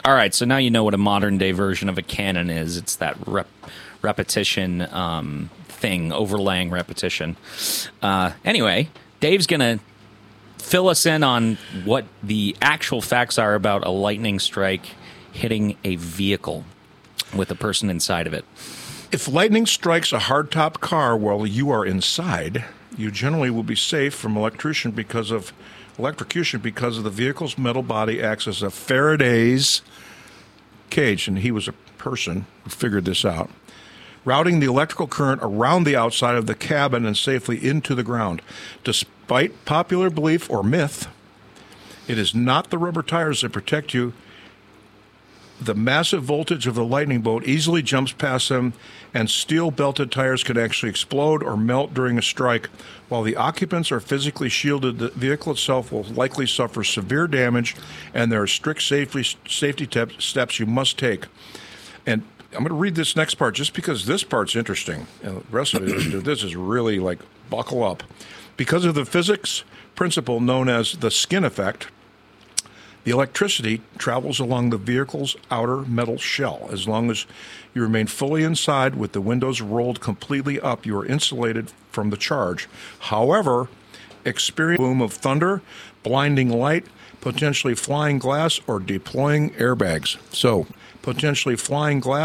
All right, so now you know what a modern day version of a cannon is. It's that repetition thing, overlaying repetition. Anyway, Dave's going to fill us in on what the actual facts are about a lightning strike hitting a vehicle with a person inside of it. If lightning strikes a hardtop car while you are inside, you generally will be safe from electrocution because of the vehicle's metal body acts as a Faraday's cage, and he was a person who figured this out, routing the electrical current around the outside of the cabin and safely into the ground. Despite popular belief or myth, it is not the rubber tires that protect you. The massive voltage of the lightning bolt easily jumps past them, and steel-belted tires can actually explode or melt during a strike. While the occupants are physically shielded, the vehicle itself will likely suffer severe damage, and there are strict safety steps you must take. And I'm going to read this next part just because this part's interesting. The rest of it, this is really like buckle up. Because of the physics principle known as the skin effect, the electricity travels along the vehicle's outer metal shell. As long as you remain fully inside with the windows rolled completely up, you are insulated from the charge. However, experience a boom of thunder, blinding light, potentially flying glass, or deploying airbags. So, potentially flying glass